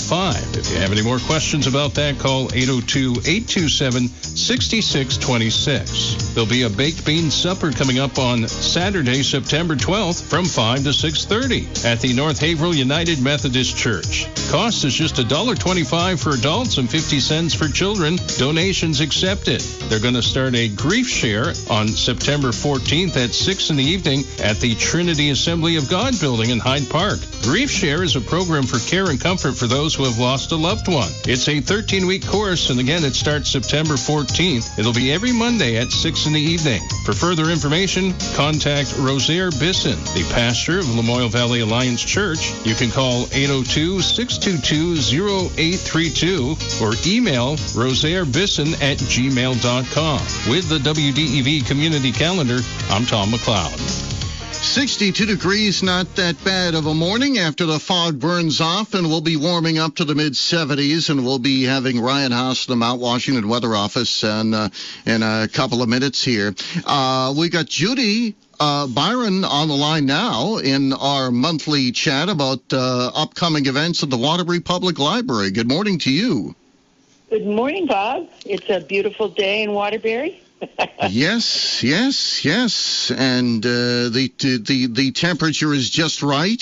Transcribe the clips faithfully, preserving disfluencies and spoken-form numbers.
five. If you have any more questions about that, call eight oh two, eight two seven, six six two six. There'll be a baked bean supper coming up on Saturday, September twelfth from five to six thirty at the North Haverhill United Methodist Church. Cost is just one dollar twenty-five for adults and fifty cents for children. Donations accepted. They're going to start a grief share on September fourteenth at six in the evening at the Trinity Assembly of God building in Hyde Park. Grief Share is a program for care and comfort for those who have lost a loved one. It's a thirteen-week course, and again, it starts September fourteenth. It'll be every Monday at six in the evening. For further information, contact Rosaire Bisson, the pastor of Lamoille Valley Alliance Church. You can call eight oh two, six two two, oh eight three two or email rosairebisson at gmail dot com. With the W D E V Community Calendar, I'm Tom McLeod. sixty-two degrees, not that bad of a morning after the fog burns off, and we'll be warming up to the mid seventies, and we'll be having Ryan Haas, the Mount Washington Weather Office, in, uh, in a couple of minutes here. Uh, we got Judy uh, Byron on the line now in our monthly chat about uh, upcoming events at the Waterbury Public Library. Good morning to you. Good morning, Bob. It's a beautiful day in Waterbury. yes, yes, yes, and uh, the the the temperature is just right.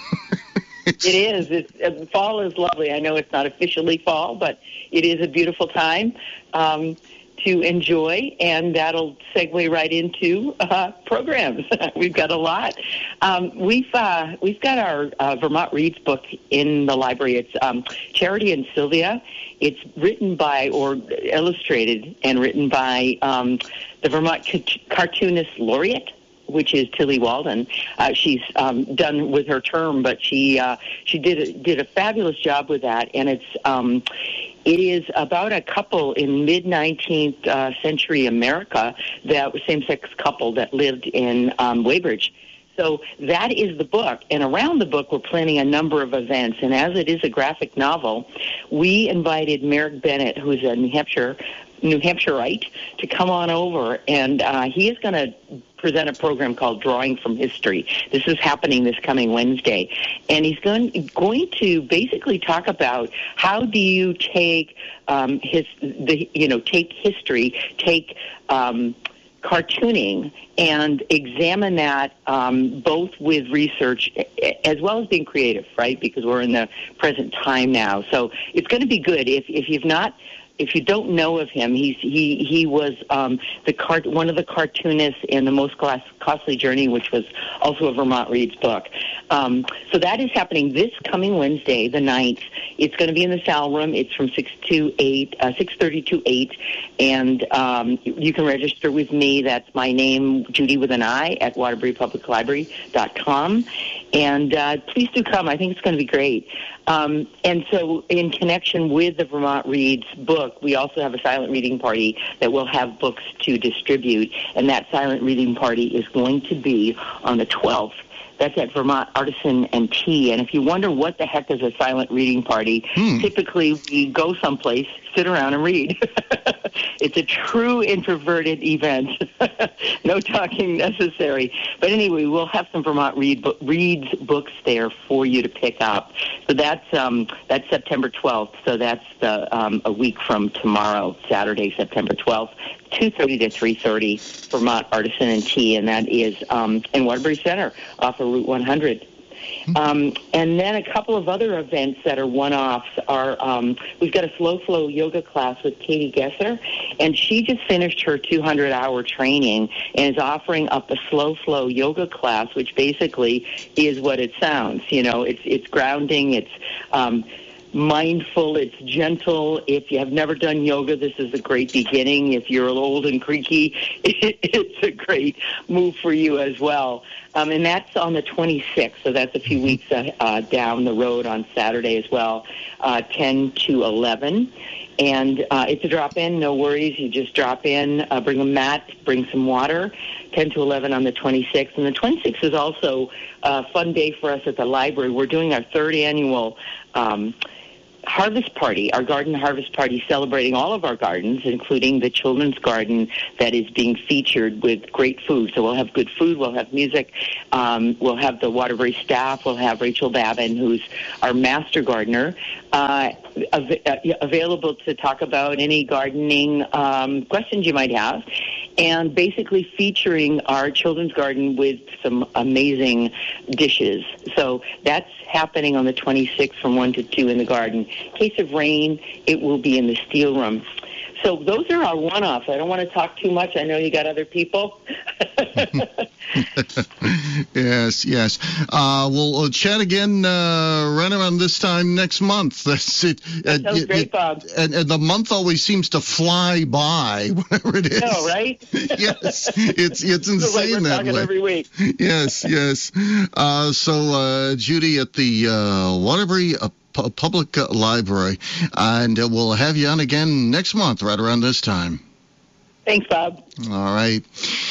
It is. It's, uh, fall is lovely. I know it's not officially fall, but it is a beautiful time um, to enjoy, and that'll segue right into uh, programs. We've got a lot. Um, we've uh, we've got our uh, Vermont Reads book in the library. It's um, Charity and Sylvia. It's written by, or illustrated and written by um, the Vermont ca- Cartoonist Laureate, which is Tilly Walden. Uh, she's um, done with her term, but she uh, she did a, did a fabulous job with that. And it's um, it is about a couple in mid nineteenth uh, century America, that same-sex couple that lived in um, Weybridge. So that is the book, and around the book we're planning a number of events, and as it is a graphic novel, we invited Merrick Bennett, who's a New Hampshire, New Hampshireite, to come on over, and uh, he is going to present a program called Drawing from History. This is happening this coming Wednesday, and he's going, going to basically talk about how do you take um, his, the, you know, take history, take um, cartooning, and examine that um, both with research as well as being creative, right? Because we're in the present time now. So it's going to be good. If if you've not, if you don't know of him, he's he he was um, the cart one of the cartoonists in The Most Costly Journey, which was also a Vermont Reads book. Um, so that is happening this coming Wednesday, the ninth. It's going to be in the Sal Room. It's from six to eight, uh, six thirty to eight, and um, you can register with me. That's my name, Judy with an I, at waterbury public library dot com. And uh, please do come. I think it's going to be great. Um, and so in connection with the Vermont Reads book, we also have a silent reading party that will have books to distribute, and that silent reading party is going to be on the twelfth. That's at Vermont Artisan and Tea. And if you wonder what the heck is a silent reading party, hmm. typically we go someplace, sit around, and read. It's a true introverted event. No talking necessary. But anyway, we'll have some Vermont Read bo- Reads books there for you to pick up. So that's um, that's September twelfth. So that's the, um, a week from tomorrow, Saturday, September twelfth, two thirty to three thirty, Vermont Artisan and Tea, and that is um, in Waterbury Center off of Route one hundred. Um, and then a couple of other events that are one-offs are, um, we've got a slow flow yoga class with Katie Gesser, and she just finished her two hundred hour training and is offering up a slow flow yoga class, which basically is what it sounds. You know, it's it's grounding, it's um, mindful, it's gentle. If you have never done yoga, this is a great beginning. If you're old and creaky, it, it's a great move for you as well. Um, and that's on the twenty-sixth, so that's a few weeks uh, uh, down the road on Saturday as well, uh, ten to eleven. And uh, it's a drop-in, no worries. You just drop in, uh, bring a mat, bring some water, ten to eleven on the twenty-sixth. And the twenty-sixth is also a fun day for us at the library. We're doing our third annual um harvest party, our garden harvest party, celebrating all of our gardens, including the children's garden that is being featured with great food. So we'll have good food, we'll have music, um, we'll have the Waterbury staff, we'll have Rachel Babin, who's our master gardener, uh, av- uh, available to talk about any gardening um, questions you might have, and basically featuring our children's garden with some amazing dishes. So that's happening on the twenty-sixth from one to two in the garden. In case of rain, it will be in the steel room. So those are our one-offs. I don't want to talk too much. I know you got other people. Yes, yes. Uh, we'll, we'll chat again uh, right around this time next month. That's it. That sounds it, great, it, Bob. And, and the month always seems to fly by, whatever it is. No, right? Yes, it's it's insane like we're that talking way. every week. Yes, yes. Uh, so, uh, Judy at the uh, Waterbury uh, P- Public uh, Library, and uh, we'll have you on again next month, right around this time. Thanks, Bob. All right.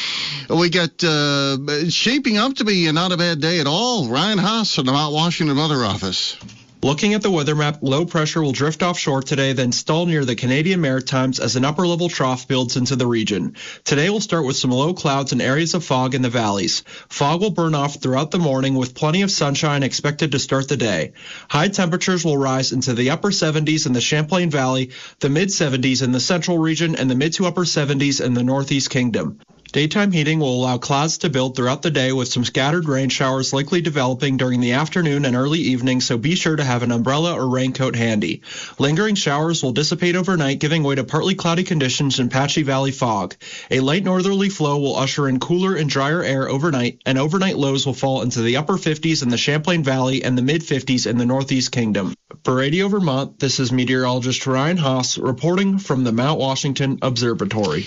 We got uh, shaping up to be not a bad day at all. Ryan Haas from the Mount Washington Weather Office. Looking at the weather map, low pressure will drift offshore today, then stall near the Canadian Maritimes as an upper-level trough builds into the region. Today will start with some low clouds and areas of fog in the valleys. Fog will burn off throughout the morning with plenty of sunshine expected to start the day. High temperatures will rise into the upper seventies in the Champlain Valley, the mid-seventies in the central region, and the mid to upper seventies in the Northeast Kingdom. Daytime heating will allow clouds to build throughout the day with some scattered rain showers likely developing during the afternoon and early evening, so be sure to have an umbrella or raincoat handy. Lingering showers will dissipate overnight, giving way to partly cloudy conditions and patchy valley fog. A light northerly flow will usher in cooler and drier air overnight, and overnight lows will fall into the upper fifties in the Champlain Valley and the mid-fifties in the Northeast Kingdom. For Radio Vermont, this is meteorologist Ryan Haas reporting from the Mount Washington Observatory.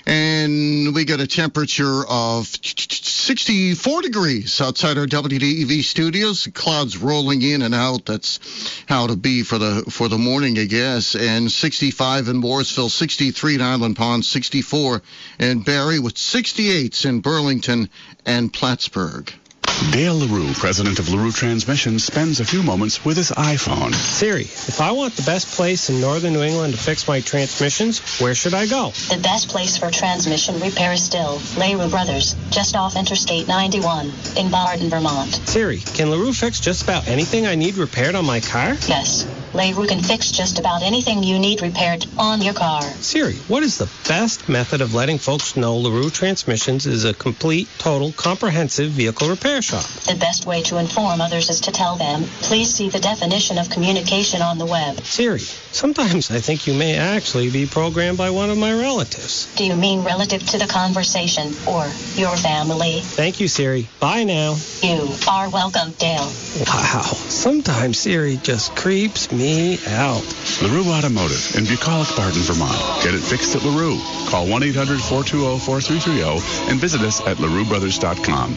And we got a temperature of sixty-four degrees outside our W D E V studios. Clouds rolling in and out. That's how it'll be for the for the morning, I guess. And sixty-five in Morrisville, sixty-three in Island Pond, sixty-four in Barrie, with sixty-eights in Burlington and Plattsburgh. Dale LaRue, president of LaRue Transmission, spends a few moments with his iPhone. Siri, if I want the best place in northern New England to fix my transmissions, where should I go? The best place for transmission repair is still LaRue Brothers, just off Interstate ninety-one in Barton, Vermont. Siri, can LaRue fix just about anything I need repaired on my car? Yes, LaRue can fix just about anything you need repaired on your car. Siri, what is the best method of letting folks know LaRue Transmissions is a complete, total, comprehensive vehicle repair shop? The best way to inform others is to tell them, please see the definition of communication on the web. Siri, sometimes I think you may actually be programmed by one of my relatives. Do you mean relative to the conversation or your family? Thank you, Siri. Bye now. You are welcome, Dale. Wow, sometimes Siri just creeps me out. LaRue Automotive in Bucolic, Barton, Vermont. Get it fixed at LaRue. Call one eight hundred four two zero four three three zero and visit us at LaRue Brothers dot com.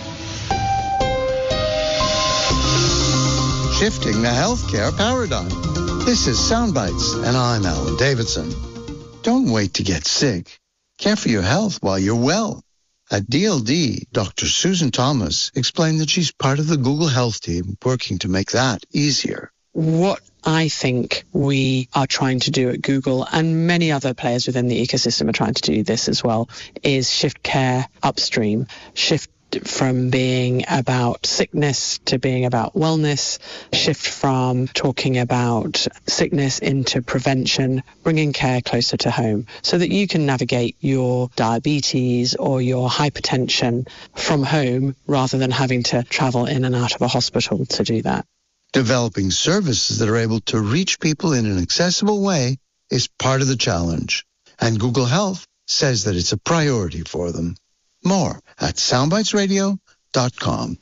Shifting the healthcare paradigm. This is Soundbites, and I'm Alan Davidson. Don't wait to get sick. Care for your health while you're well. At D L D, Doctor Susan Thomas explained that she's part of the Google Health team working to make that easier. What I think we are trying to do at Google, and many other players within the ecosystem are trying to do this as well, is shift care upstream, shift from being about sickness to being about wellness, shift from talking about sickness into prevention, bringing care closer to home so that you can navigate your diabetes or your hypertension from home rather than having to travel in and out of a hospital to do that. Developing services that are able to reach people in an accessible way is part of the challenge, and Google Health says that it's a priority for them. More at soundbites radio dot com.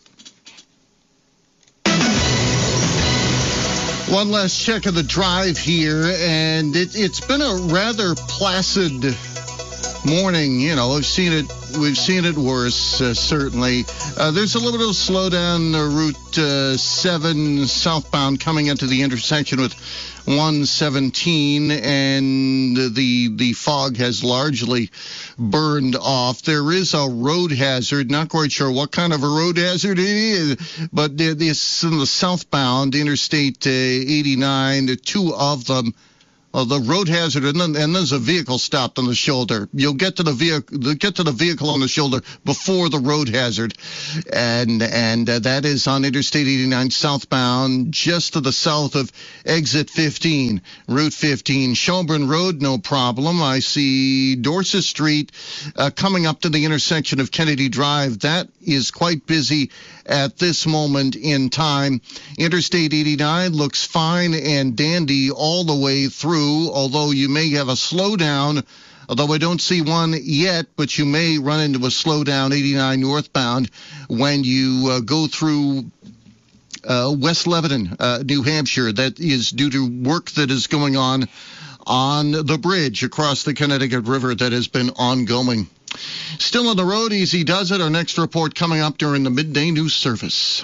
One last check of the drive here, and it, it's been a rather placid morning. You know, we've seen it. We've seen it worse, uh, certainly. Uh, there's a little bit of slowdown uh, Route uh, seven southbound coming into the intersection with one seventeen, and the the fog has largely burned off. There is a road hazard. Not quite sure what kind of a road hazard it is, but this in the southbound Interstate uh, eighty-nine. The two of them. Uh, the road hazard, and then and there's a vehicle stopped on the shoulder. You'll get to the vehicle, get to the vehicle on the shoulder before the road hazard, and and uh, that is on Interstate eighty-nine southbound, just to the south of exit fifteen, Route fifteen, Shelburne Road, no problem. I see Dorset Street uh, coming up to the intersection of Kennedy Drive. That is quite busy at this moment in time. Interstate eighty-nine looks fine and dandy all the way through, although you may have a slowdown, although I don't see one yet, but you may run into a slowdown eighty-nine northbound when you uh, go through uh, West Lebanon, uh, New Hampshire. That is due to work that is going on on the bridge across the Connecticut River that has been ongoing. Still on the road, Easy Does It. Our next report coming up during the midday news service.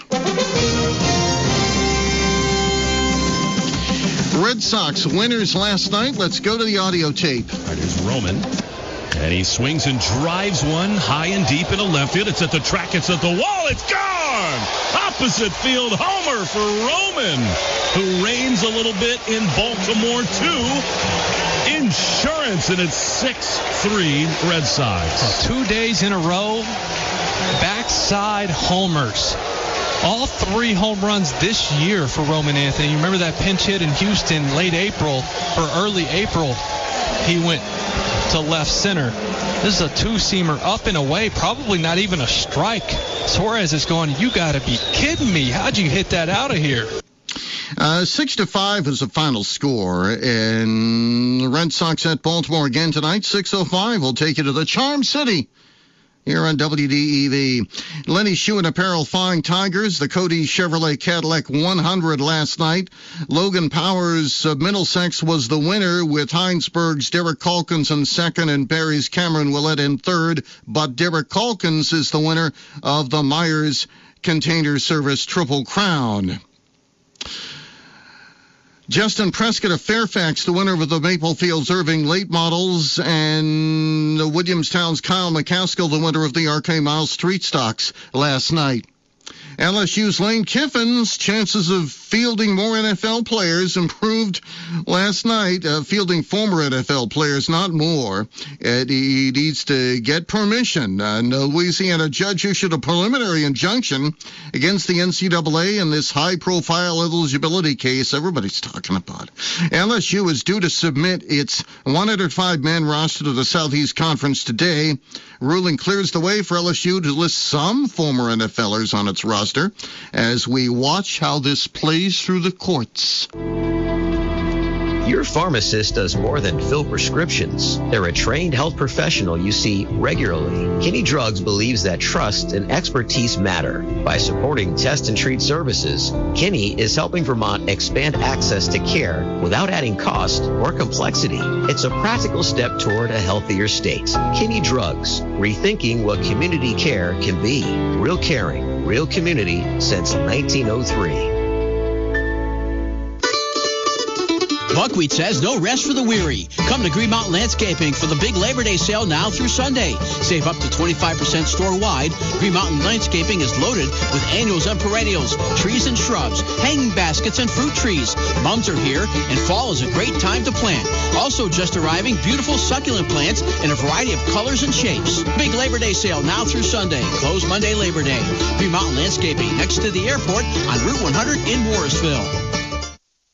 Red Sox winners last night. Let's go to the audio tape. All right, here's Roman. And he swings and drives one high and deep into left field. It's at the track. It's at the wall. It's gone! Opposite field homer for Roman, who reigns a little bit in Baltimore, too. Insurance, and it's six three Red Sox. So two days in a row, backside homers. All three home runs this year for Roman Anthony. You remember that pinch hit in Houston late April or early April? He went to left center. This is a two-seamer up and away, probably not even a strike. Suarez is going, you got to be kidding me. How'd you hit that out of here? Uh, six to five is the final score, and the Red Sox at Baltimore again tonight. Six oh five will take you to the Charm City here on W D E V. Lenny Shoe and Apparel Flying Tigers, the Cody Chevrolet Cadillac one hundred last night. Logan Powers of Middlesex was the winner, with Heinsberg's Derek Calkins in second and Barry's Cameron Willett in third. But Derek Calkins is the winner of the Myers Container Service Triple Crown. Justin Prescott of Fairfax, the winner of the Maple Fields Irving Late Models, and Williamstown's Kyle McCaskill, the winner of the R K Miles Street Stocks last night. L S U's Lane Kiffin's chances of fielding more N F L players improved last night. Uh, fielding former N F L players, not more. And he needs to get permission. And a Louisiana judge issued a preliminary injunction against the N C double A in this high-profile eligibility case everybody's talking about. L S U is due to submit its one hundred five man roster to the Southeast Conference today. Ruling clears the way for L S U to list some former NFLers on its roster as we watch how this plays through the courts. Your pharmacist does more than fill prescriptions. They're a trained health professional you see regularly. Kinney Drugs believes that trust and expertise matter. By supporting test and treat services, Kinney is helping Vermont expand access to care without adding cost or complexity. It's a practical step toward a healthier state. Kinney Drugs, rethinking what community care can be. Real caring, real community since nineteen oh three. Buckwheat says no rest for the weary. Come to Green Mountain Landscaping for the big Labor Day sale now through Sunday. Save up to twenty-five percent store-wide. Green Mountain Landscaping is loaded with annuals and perennials, trees and shrubs, hanging baskets and fruit trees. Mums are here, and fall is a great time to plant. Also just arriving, beautiful succulent plants in a variety of colors and shapes. Big Labor Day sale now through Sunday. Closed Monday, Labor Day. Green Mountain Landscaping next to the airport on Route one hundred in Morrisville.